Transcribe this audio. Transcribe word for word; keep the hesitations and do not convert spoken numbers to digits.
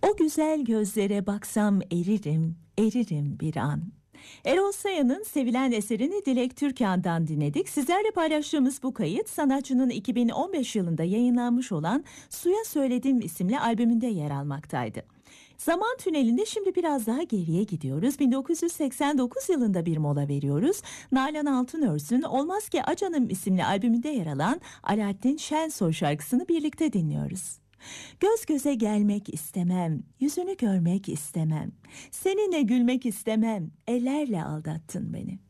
O güzel gözlere baksam eririm, eririm bir an. Erol Saya'nın sevilen eserini Dilek Türkan'dan dinledik. Sizlerle paylaştığımız bu kayıt sanatçının iki bin on beş yılında yayınlanmış olan Suya Söyledim isimli albümünde yer almaktaydı. Zaman tünelinde şimdi biraz daha geriye gidiyoruz. bin dokuz yüz seksen dokuz yılında bir mola veriyoruz. Nalan Altınörs'ün Olmaz Ki Acanım isimli albümünde yer alan Alaaddin Şensoy şarkısını birlikte dinliyoruz. Göz göze gelmek istemem, yüzünü görmek istemem. Seninle gülmek istemem, ellerle aldattın beni.